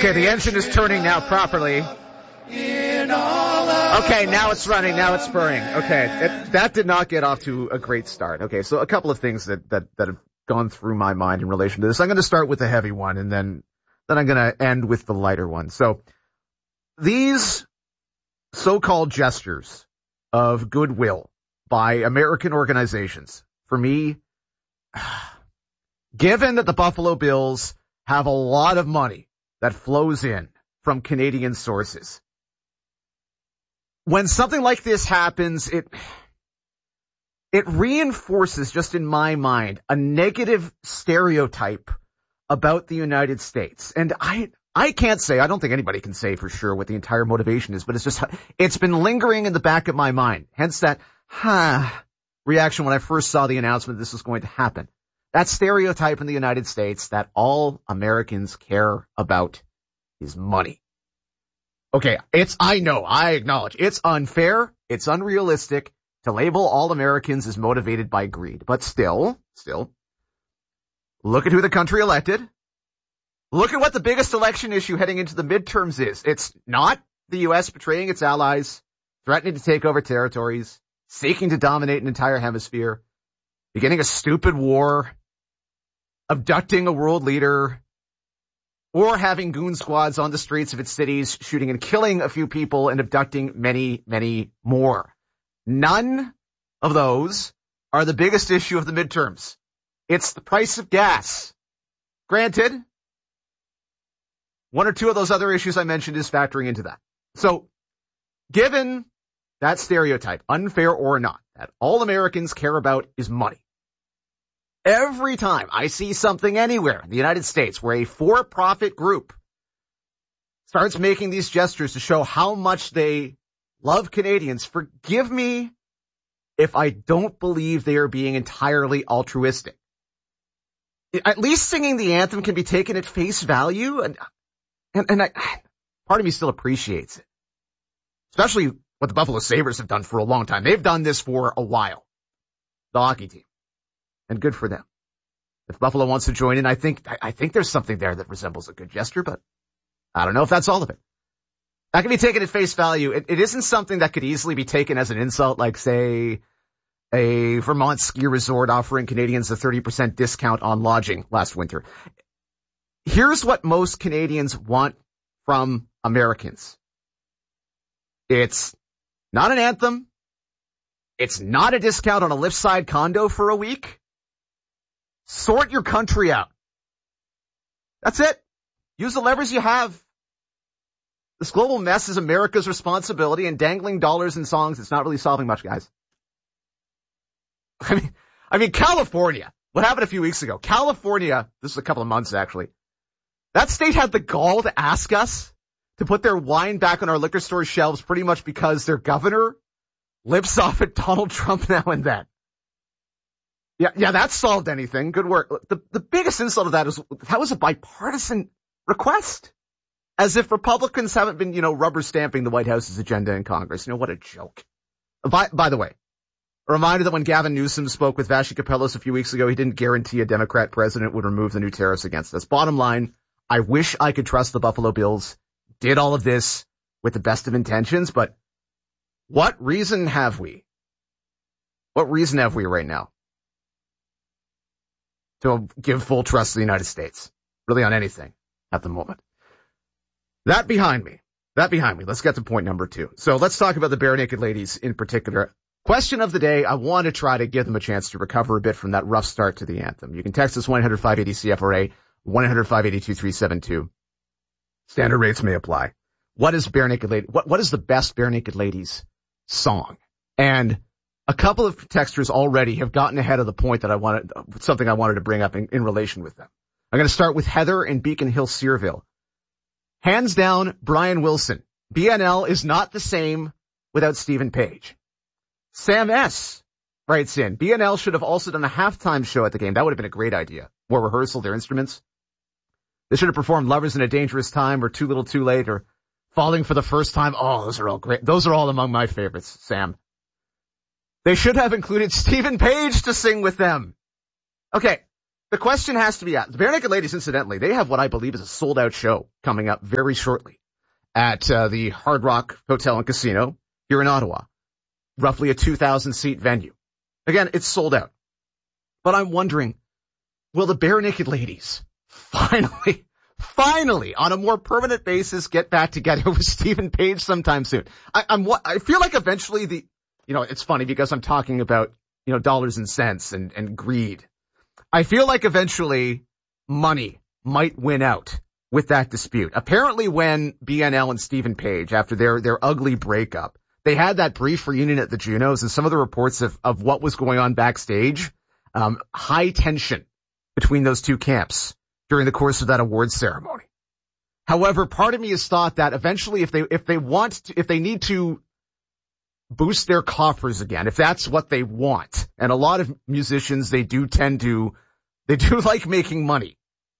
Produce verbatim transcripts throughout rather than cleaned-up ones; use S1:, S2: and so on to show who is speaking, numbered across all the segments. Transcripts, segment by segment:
S1: Okay, the engine is turning now properly. Okay, now it's running, now it's spurring. Okay, it, that did not get off to a great start. Okay, so a couple of things that, that, that have gone through my mind in relation to this. I'm going to start with the heavy one, and then, then I'm going to end with the lighter one. So, these so-called gestures of goodwill by American organizations, for me, given that the Buffalo Bills have a lot of money that flows in from Canadian sources, when something like this happens, it it reinforces, just in my mind, a negative stereotype about the United States. And I I can't say, I don't think anybody can say for sure what the entire motivation is, but it's just, it's been lingering in the back of my mind. Hence that, huh, reaction when I first saw the announcement this was going to happen. That stereotype in the United States that all Americans care about is money. Okay, it's, I know, I acknowledge, it's unfair, it's unrealistic to label all Americans as motivated by greed. But still, still, look at who the country elected. Look at what the biggest election issue heading into the midterms is. It's not the U S betraying its allies, threatening to take over territories, seeking to dominate an entire hemisphere, beginning a stupid war, abducting a world leader, or having goon squads on the streets of its cities, shooting and killing a few people and abducting many, many more. None of those are the biggest issue of the midterms. It's the price of gas. Granted, one or two of those other issues I mentioned is factoring into that. So, given that stereotype, unfair or not, that all Americans care about is money, every time I see something anywhere in the United States where a for-profit group starts making these gestures to show how much they love Canadians, forgive me if I don't believe they are being entirely altruistic. At least singing the anthem can be taken at face value, and and, and I, part of me still appreciates it. Especially what the Buffalo Sabres have done for a long time. They've done this for a while, the hockey team. And good for them. If Buffalo wants to join in, I think I think there's something there that resembles a good gesture, but I don't know if that's all of it. That can be taken at face value. It, it isn't something that could easily be taken as an insult, like, say, a Vermont ski resort offering Canadians a thirty percent discount on lodging last winter. Here's what most Canadians want from Americans. It's not an anthem. It's not a discount on a Liftside condo for a week. Sort your country out. That's it. Use the levers you have. This global mess is America's responsibility, and dangling dollars in songs, it's not really solving much, guys. I mean, I mean, California. What happened a few weeks ago? California, this is a couple of months actually. That state had the gall to ask us to put their wine back on our liquor store shelves pretty much because their governor lips off at Donald Trump now and then. Yeah, yeah, that solved anything. Good work. The, the biggest insult of that is that was a bipartisan request. As if Republicans haven't been, you know, rubber stamping the White House's agenda in Congress. You know, what a joke. By, by the way, a reminder that when Gavin Newsom spoke with Vashi Kapelos a few weeks ago, he didn't guarantee a Democrat president would remove the new tariffs against us. Bottom line, I wish I could trust the Buffalo Bills did all of this with the best of intentions, but what reason have we? What reason have we right now to give full trust to the United States? Really on anything at the moment. That behind me. That behind me. Let's get to point number two. So let's talk about the Bare Naked Ladies in particular. Question of the day. I want to try to give them a chance to recover a bit from that rough start to the anthem. You can text us one eight hundred five eighty C F R A, one eight hundred five eight two three seven two. Standard rates may apply. What is Bare Naked Ladies? What, what is the best Bare Naked Ladies song? And a couple of texters already have gotten ahead of the point that I wanted, something I wanted to bring up in, in relation with them. I'm going to start with Heather in Beacon Hill, Searville. Hands down, Brian Wilson. B N L is not the same without Stephen Page. Sam S. writes in, B N L should have also done a halftime show at the game. That would have been a great idea. More rehearsal, their instruments. They should have performed Lovers in a Dangerous Time or Too Little Too Late or Falling for the First Time. Oh, those are all great. Those are all among my favorites, Sam. They should have included Stephen Page to sing with them. Okay, the question has to be asked. The Bare Naked Ladies, incidentally, they have what I believe is a sold-out show coming up very shortly at uh, the Hard Rock Hotel and Casino here in Ottawa. Roughly a two thousand seat venue. Again, it's sold out. But I'm wondering, will the Bare Naked Ladies finally, finally, on a more permanent basis, get back together with Stephen Page sometime soon? I, I'm, I feel like eventually the, you know, it's funny because I'm talking about, you know, dollars and cents and, and greed. I feel like eventually money might win out with that dispute. Apparently when B N L and Stephen Page, after their, their ugly breakup, they had that brief reunion at the Junos, and some of the reports of, of what was going on backstage, um, high tension between those two camps during the course of that awards ceremony. However, part of me has thought that eventually if they, if they want to, if they need to boost their coffers again, if that's what they want, and a lot of musicians, they do tend to, they do like making money.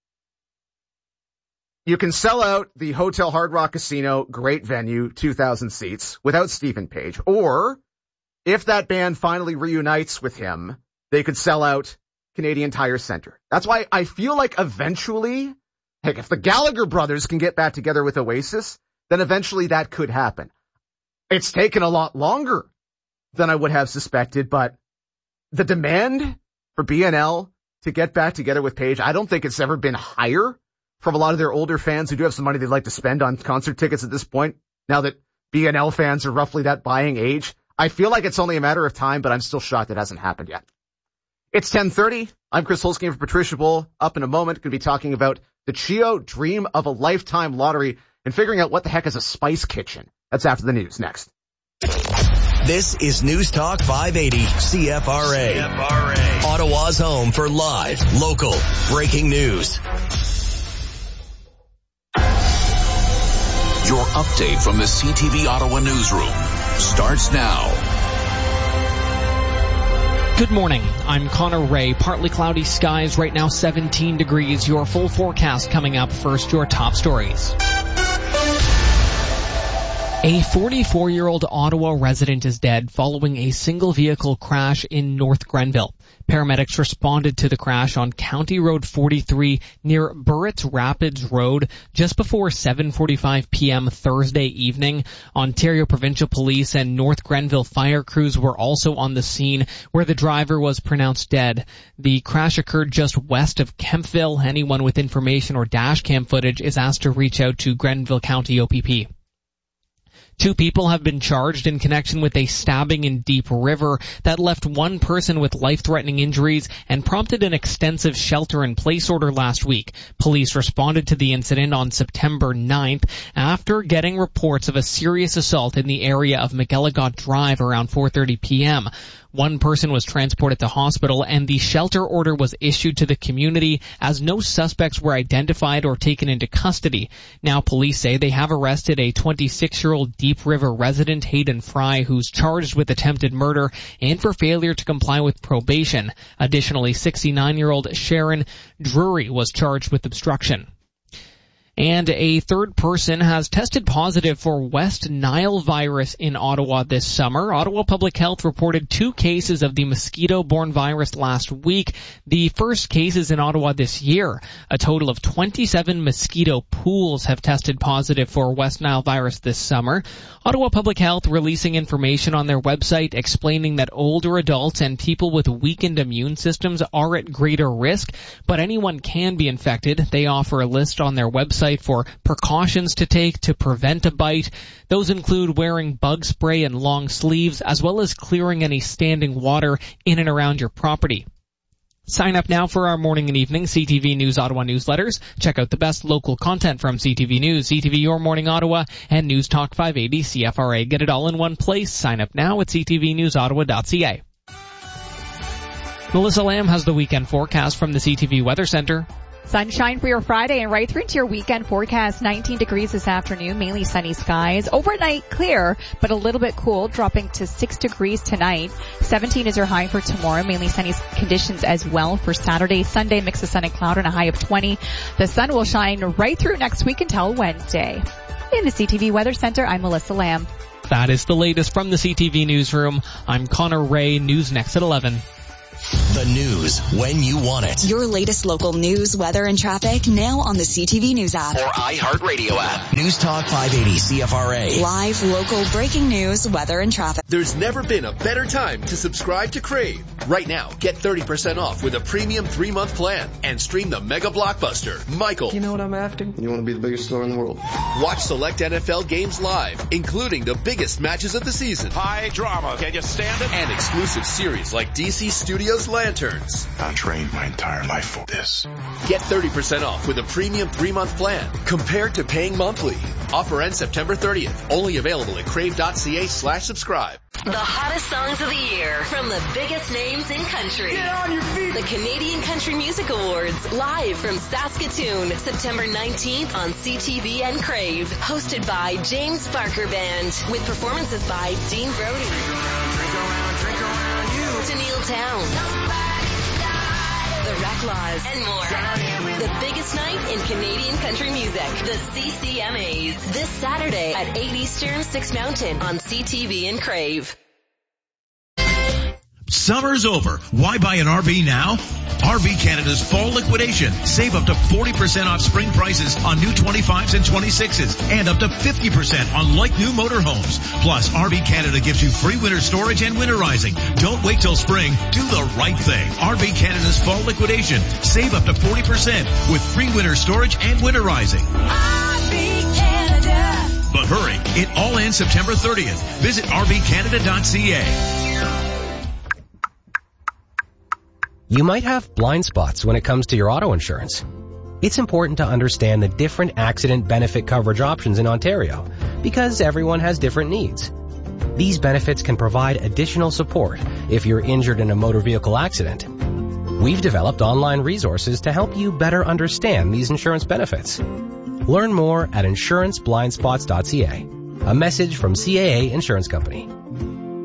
S1: You can sell out the Hotel Hard Rock Casino, great venue, two thousand seats, without Stephen Page. Or, if that band finally reunites with him, they could sell out Canadian Tire Center. That's why I feel like eventually, heck, if the Gallagher brothers can get back together with Oasis, then eventually that could happen. It's taken a lot longer than I would have suspected, but the demand for B N L to get back together with Page, I don't think it's ever been higher from a lot of their older fans who do have some money they'd like to spend on concert tickets at this point. Now that B N L fans are roughly that buying age, I feel like it's only a matter of time, but I'm still shocked it hasn't happened yet. It's ten thirty. I'm Chris Holzking for Patricia Bull. Up in a moment, going to be talking about the Chio Dream of a Lifetime lottery and figuring out what the heck is a spice kitchen. That's after the news. Next.
S2: This is News Talk five eighty C F R A. C F R A. Ottawa's home for live, local, breaking news.
S3: Your update from the C T V Ottawa newsroom starts now.
S4: Good morning. I'm Connor Ray. Partly cloudy skies right now, seventeen degrees. Your full forecast coming up. First, your top stories. A forty-four-year-old Ottawa resident is dead following a single-vehicle crash in North Grenville. Paramedics responded to the crash on County Road forty-three near Burritt's Rapids Road just before seven forty-five p.m. Thursday evening. Ontario Provincial Police and North Grenville fire crews were also on the scene where the driver was pronounced dead. The crash occurred just west of Kempville. Anyone with information or dash cam footage is asked to reach out to Grenville County O P P. Two people have been charged in connection with a stabbing in Deep River that left one person with life-threatening injuries and prompted an extensive shelter-in-place order last week. Police responded to the incident on September ninth after getting reports of a serious assault in the area of McElligott Drive around four thirty p.m. One person was transported to hospital and the shelter order was issued to the community as no suspects were identified or taken into custody. Now police say they have arrested a twenty-six-year-old Deep River resident, Hayden Fry, who's charged with attempted murder and for failure to comply with probation. Additionally, sixty-nine-year-old Sharon Drury was charged with obstruction. And a third person has tested positive for West Nile virus in Ottawa this summer. Ottawa Public Health reported two cases of the mosquito-borne virus last week, the first cases in Ottawa this year. A total of twenty-seven mosquito pools have tested positive for West Nile virus this summer. Ottawa Public Health releasing information on their website explaining that older adults and people with weakened immune systems are at greater risk, but anyone can be infected. They offer a list on their website for precautions to take to prevent a bite. Those include wearing bug spray and long sleeves, as well as clearing any standing water in and around your property. Sign up now for our morning and evening C T V News Ottawa newsletters. Check out the best local content from C T V News, C T V Your Morning Ottawa, and News Talk five eighty C F R A. Get it all in one place. Sign up now at c t v news ottawa dot c a. Melissa Lamb has the weekend forecast from the C T V Weather Center.
S5: Sunshine for your Friday and right through into your weekend forecast. nineteen degrees this afternoon, mainly sunny skies. Overnight clear, but a little bit cool, dropping to six degrees tonight. seventeen is your high for tomorrow, mainly sunny conditions as well for Saturday. Sunday, mix of sun and cloud and a high of twenty. The sun will shine right through next week until Wednesday. In the C T V Weather Center, I'm Melissa Lamb.
S4: That is the latest from the C T V Newsroom. I'm Connor Ray. News next at eleven.
S2: The news when you want it.
S6: Your latest local news, weather, and traffic now on the C T V News app.
S2: Or iHeartRadio app. News Talk five eighty C F R A.
S6: Live, local, breaking news, weather, and traffic.
S7: There's never been a better time to subscribe to Crave. Right now, get thirty percent off with a premium three-month plan and stream the mega blockbuster, Michael.
S8: You know what I'm after? You want to be the biggest star in the world.
S7: Watch select N F L games live, including the biggest matches of the season.
S3: High drama. Can you stand it?
S7: And exclusive series like D C Studios Lanterns.
S9: I trained my entire life for this.
S7: Get thirty percent off with a premium three-month plan compared to paying monthly. Offer ends September thirtieth. Only available at crave.ca slash subscribe.
S10: The hottest songs of the year from the biggest names in country.
S11: Get on your feet!
S10: The Canadian Country Music Awards, live from Saskatoon, September nineteenth on C T V and Crave. Hosted by James Barker Band, with performances by Dean Brody,
S11: Drink around, drink around you.
S10: Tennille Town, The Reclaws, and more. The biggest night in Canadian country music, the C C M As. This Saturday at eight Eastern, six Mountain on C T V and Crave.
S12: Summer's over. Why buy an R V now? R V Canada's fall liquidation. Save up to forty percent off spring prices on new twenty-fives and twenty-sixes and up to fifty percent on like new motorhomes. Plus, R V Canada gives you free winter storage and winterizing. Don't wait till spring. Do the right thing. R V Canada's fall liquidation. Save up to forty percent with free winter storage and winterizing.
S11: R V Canada.
S12: But hurry, it all ends September thirtieth. Visit r v canada dot c a.
S13: You might have blind spots when it comes to your auto insurance. It's important to understand the different accident benefit coverage options in Ontario because everyone has different needs. These benefits can provide additional support if you're injured in a motor vehicle accident. We've developed online resources to help you better understand these insurance benefits. Learn more at insurance blind spots dot c a. A message from C A A Insurance Company.